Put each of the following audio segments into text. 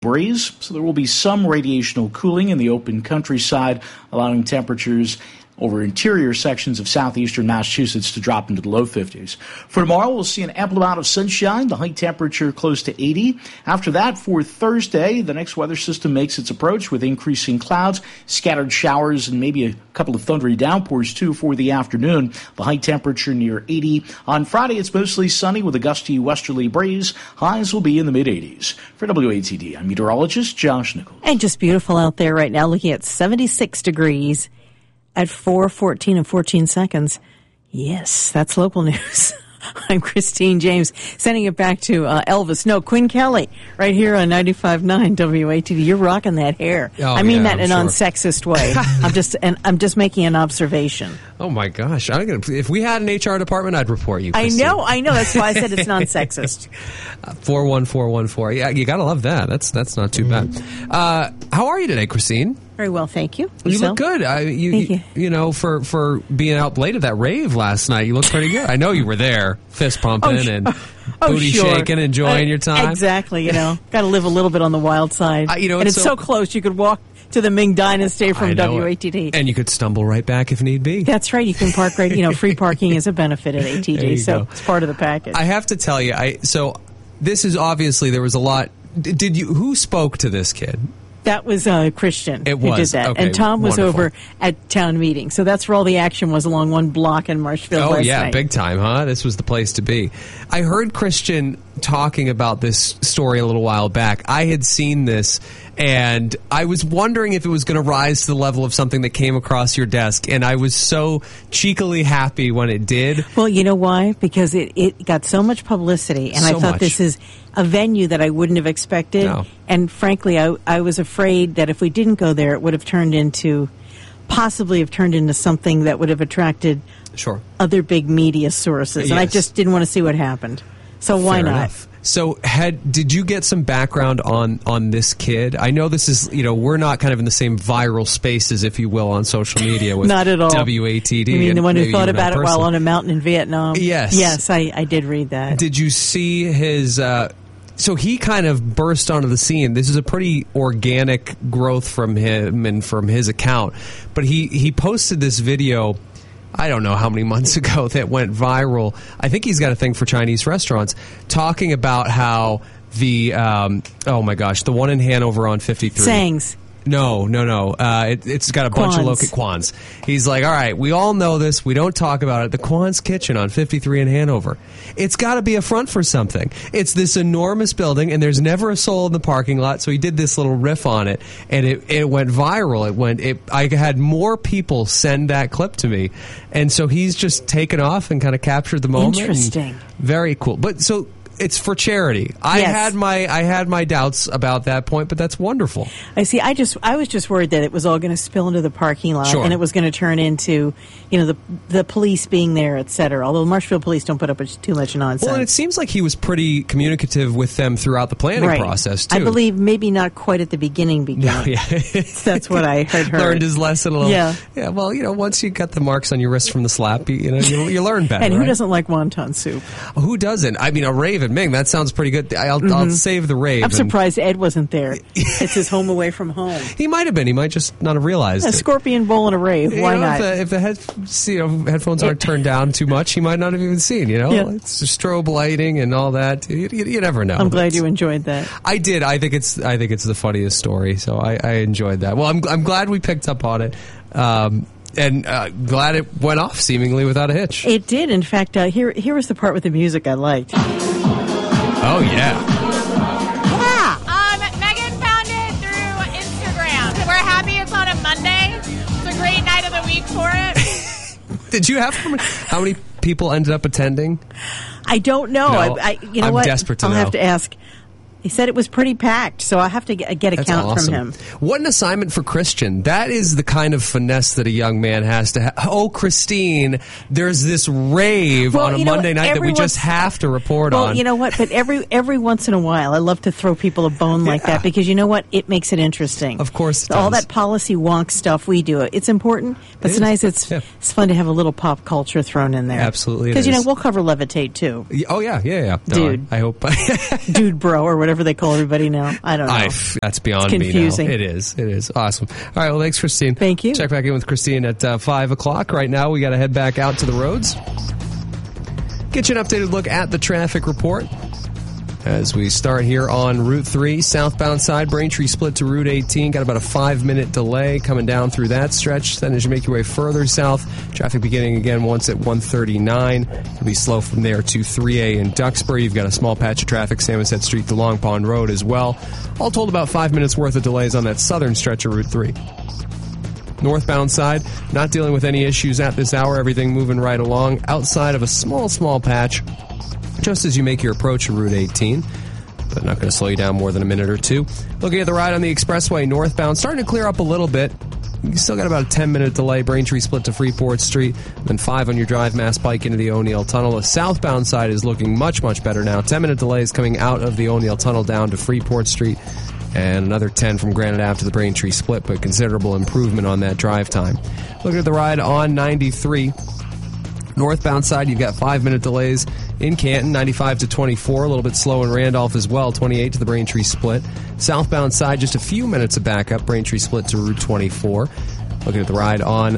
breeze, so there will be some radiational cooling in the open countryside, allowing temperatures over interior sections of southeastern Massachusetts to drop into the low 50s. For tomorrow, we'll see an ample amount of sunshine, the high temperature close to 80. After that, for Thursday, the next weather system makes its approach with increasing clouds, scattered showers, and maybe a couple of thundery downpours, too, for the afternoon. The high temperature near 80. On Friday, it's mostly sunny with a gusty westerly breeze. Highs will be in the mid-80s. For WATD, I'm meteorologist Josh Nichols. And just beautiful out there right now, looking at 76 degrees. At 4:14 and 14 seconds. Yes, that's local news. I'm Christine James, sending it back to Elvis. No, Quinn Kelly, right here on 95.9 WATD. You're rocking that hair. Oh, I mean that in an sure. unsexist way. I'm just making an observation. Oh my gosh! If we had an HR department, I'd report you, Christine. I know. That's why I said it's non-sexist. 41414. Yeah, you gotta love that. That's not too bad. How are you today, Christine? Very well, thank you. You Yourself? look good. You know, for being out late at that rave last night, you look pretty good. I know you were there, fist pumping and booty sure. shaking, enjoying your time. Exactly. Got to live a little bit on the wild side. And it's so close. You could walk to the Ming Dynasty from WATD. And you could stumble right back if need be. That's right. You can park right. Free parking is a benefit at ATD, so it's part of the package. I have to tell you, so this is obviously there was a lot. Who spoke to this kid? That was Christian who did that. Okay, and Tom was wonderful. over at town meeting. So that's where all the action was along one block in Marshfield last night. Big time, huh? This was the place to be. I heard Christian talking about this story a little while back. I had seen this, and I was wondering if it was going to rise to the level of something that came across your desk, and I was so cheekily happy when it did. Well, you know why? Because it got so much publicity, and I thought this is a venue that I wouldn't have expected. No. And frankly, I was afraid that if we didn't go there, it would have possibly turned into something that would have attracted other big media sources. And I just didn't want to see what happened. So why not? Enough. So did you get some background on this kid? I know this is, we're not kind of in the same viral spaces, if you will, on social media with not at all. WATD. You mean the one who thought about it personally. while on a mountain in Vietnam? Yes. Yes, I did read that. Did you see his... So he kind of burst onto the scene. This is a pretty organic growth from him and from his account. But he posted this video, I don't know how many months ago, that went viral. I think he's got a thing for Chinese restaurants, talking about how the, oh my gosh, the one in Hanover on 53. Sangs. No. It's got a bunch of local Kwan's. He's like, all right, we all know this. We don't talk about it. The Kwan's Kitchen on 53 in Hanover. It's got to be a front for something. It's this enormous building, and there's never a soul in the parking lot. So he did this little riff on it, and it went viral. I had more people send that clip to me, and so he's just taken off and kind of captured the moment. Interesting. Very cool. But so. It's for charity. I had my doubts about that point, but that's wonderful. I see. I was just worried that it was all going to spill into the parking lot, and it was going to turn into, the police being there, et cetera. Although the Marshfield police don't put up with too much nonsense. Well, and it seems like he was pretty communicative with them throughout the planning process too. I believe maybe not quite at the beginning. No, yeah. That's what I heard. Learned his lesson a little. Yeah. Yeah. Well, once you got the marks on your wrist from the slap, you learn better. And who doesn't like wonton soup? Who doesn't? I mean, a rave at Ming. That sounds pretty good. I'll save the rave. I'm surprised Ed wasn't there. It's his home away from home. He might have been. He might just not have realized a Scorpion Bowl and a rave. Why not? If the headphones aren't turned down too much, he might not have even seen. It's strobe lighting and all that. You never know. I'm glad you enjoyed that. I did. I think it's the funniest story. So I enjoyed that. Well, I'm glad we picked up on it. And glad it went off seemingly without a hitch. It did. In fact, here was the part with the music I liked. Oh, yeah. Megan found it through Instagram. We're happy it's on a Monday. It's a great night of the week for it. Did you have how many people ended up attending? I don't know. No, I'm what? Desperate to know. I'll have to ask. He said it was pretty packed, so I have to get a count awesome. from him. What an assignment for Christian. That is the kind of finesse that a young man has to have. Oh, Christine, there's this rave on a Monday night that we just have to report on. Well, you know what? But every once in a while, I love to throw people a bone like that because you know what? It makes it interesting. Of course it does. All that policy wonk stuff we do, it's important, but it's nice. It's fun to have a little pop culture thrown in there. Absolutely. Because, we'll cover Levitate, too. Oh, yeah. No, Dude. I hope. Dude bro or whatever whatever they call everybody now. I don't know. That's beyond me now. It is. Awesome. All right, well, thanks, Christine. Thank you. Check back in with Christine at 5 o'clock. Right now, we got to head back out to the roads. Get you an updated look at the traffic report. As we start here on Route 3, southbound side, Braintree split to Route 18. Got about a 5-minute delay coming down through that stretch. Then as you make your way further south, traffic beginning again once at 139. It'll be slow from there to 3A in Duxbury. You've got a small patch of traffic, Samoset Street to Long Pond Road as well. All told, about 5 minutes worth of delays on that southern stretch of Route 3. Northbound side, not dealing with any issues at this hour. Everything moving right along outside of a small patch just as you make your approach to Route 18, but not going to slow you down more than a minute or two. Looking at the ride on the expressway northbound, starting to clear up a little bit. You still got about a 10-minute delay. Braintree split to Freeport Street, then 5 on your drive Mass Pike into the O'Neill Tunnel. The southbound side is looking much better now. 10-minute delays coming out of the O'Neill Tunnel down to Freeport Street, and another 10 from Granite Ave to the Braintree split, but considerable improvement on that drive time. Looking at the ride on 93. Northbound side, you've got 5-minute delays in Canton, 95 to 24, a little bit slow in Randolph as well, 28 to the Braintree split. Southbound side, just a few minutes of backup, Braintree split to Route 24. Looking at the ride on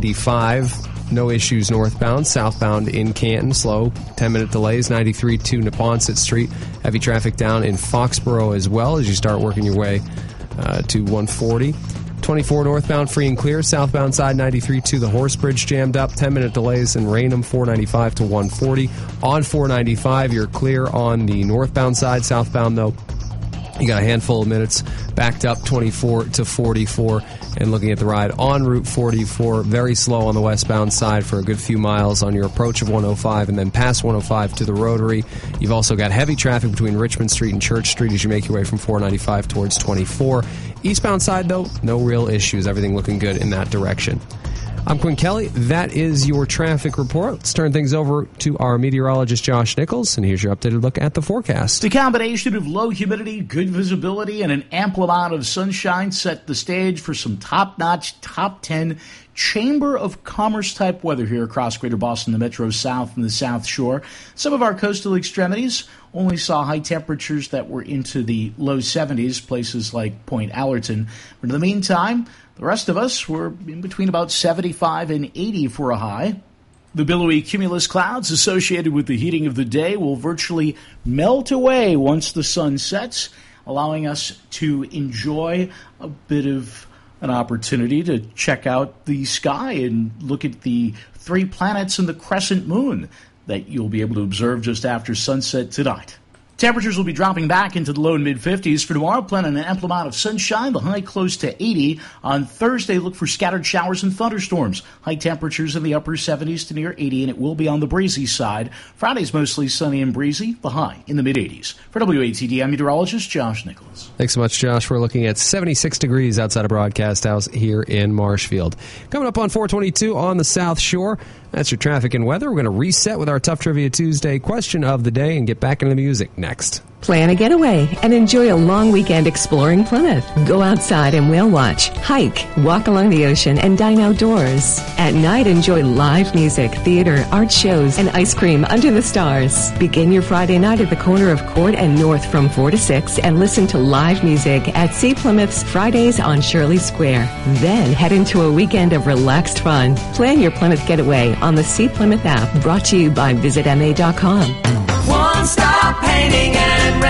95, no issues northbound. Southbound in Canton, slow, 10-minute delays, 93 to Neponset Street. Heavy traffic down in Foxborough as well as you start working your way to 140. 24 northbound, free and clear. Southbound side, 93 to the Horse Bridge jammed up. 10-minute delays in Raynham, 495 to 140. On 495, you're clear on the northbound side. Southbound, though, you got a handful of minutes backed up, 24 to 44. And looking at the ride on Route 44, very slow on the westbound side for a good few miles on your approach of 105 and then past 105 to the Rotary. You've also got heavy traffic between Richmond Street and Church Street as you make your way from 495 towards 24. Eastbound side, though, no real issues. Everything looking good in that direction. I'm Quinn Kelly. That is your traffic report. Let's turn things over to our meteorologist, Josh Nichols, and here's your updated look at the forecast. The combination of low humidity, good visibility, and an ample amount of sunshine set the stage for some top-notch, top 10 Chamber of Commerce type weather here across Greater Boston, the Metro South, and the South Shore. Some of our coastal extremities only saw high temperatures that were into the low 70s, places like Point Allerton. But in the meantime, the rest of us were in between about 75 and 80 for a high. The billowy cumulus clouds associated with the heating of the day will virtually melt away once the sun sets, allowing us to enjoy a bit of an opportunity to check out the sky and look at the 3 planets and the crescent moon that you'll be able to observe just after sunset tonight. Temperatures will be dropping back into the low and mid-50s. For tomorrow, plan on an ample amount of sunshine, the high close to 80. On Thursday, look for scattered showers and thunderstorms. High temperatures in the upper 70s to near 80, and it will be on the breezy side. Friday's mostly sunny and breezy, the high in the mid-80s. For WATD, I'm meteorologist Josh Nichols. Thanks so much, Josh. We're looking at 76 degrees outside of Broadcast House here in Marshfield. Coming up on 422 on the South Shore, that's your traffic and weather. We're going to reset with our Tough Trivia Tuesday question of the day and get back into the music next. Plan a getaway and enjoy a long weekend exploring Plymouth. Go outside and whale watch, hike, walk along the ocean, and dine outdoors. At night, enjoy live music, theater, art shows, and ice cream under the stars. Begin your Friday night at the corner of Court and North from 4 to 6 and listen to live music at Sea Plymouth's Fridays on Shirley Square. Then head into a weekend of relaxed fun. Plan your Plymouth getaway on the Sea Plymouth app, brought to you by VisitMA.com. One Stop Painting and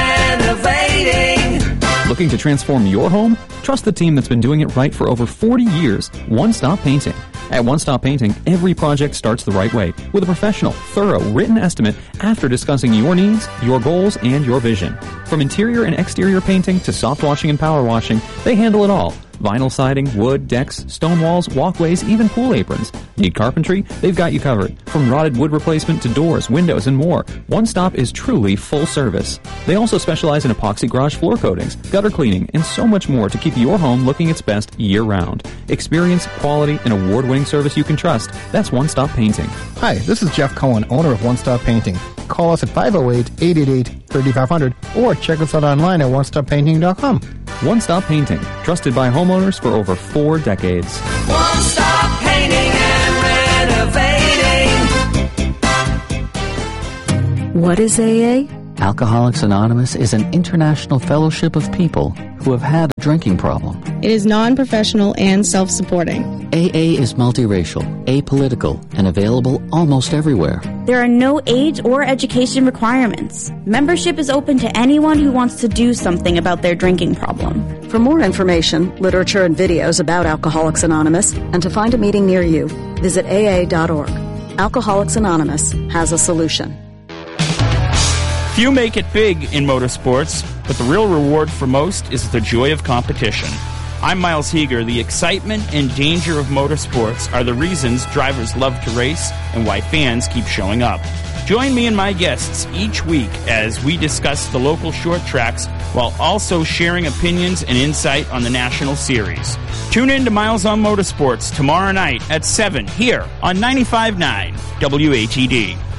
Renovating. Looking to transform your home? Trust the team that's been doing it right for over 40 years. One Stop Painting. At One Stop Painting, every project starts the right way with a professional, thorough, written estimate after discussing your needs, your goals, and your vision. From interior and exterior painting to soft washing and power washing, they handle it all. Vinyl siding, wood, decks, stone walls, walkways, even pool aprons. Need carpentry? They've got you covered. From rotted wood replacement to doors, windows, and more, One Stop is truly full service. They also specialize in epoxy garage floor coatings, gutter cleaning, and so much more to keep your home looking its best year-round. Experience, quality, and award-winning service you can trust. That's One Stop Painting. Hi, this is Jeff Cohen, owner of One Stop Painting. Call us at 508-888-3500 or check us out online at onestoppainting.com. One Stop Painting, trusted by homeowners for over 4 decades. One Stop Painting and Renovating. What is AA? Alcoholics Anonymous is an international fellowship of people who have had a drinking problem. It is non-professional and self-supporting. AA is multiracial, apolitical, and available almost everywhere. There are no age or education requirements. Membership is open to anyone who wants to do something about their drinking problem. For more information, literature, and videos about Alcoholics Anonymous, and to find a meeting near you, visit AA.org. Alcoholics Anonymous has a solution. Few make it big in motorsports, but the real reward for most is the joy of competition. I'm Miles Heeger. The excitement and danger of motorsports are the reasons drivers love to race and why fans keep showing up. Join me and my guests each week as we discuss the local short tracks while also sharing opinions and insight on the National Series. Tune in to Miles on Motorsports tomorrow night at 7 here on 95.9 WATD.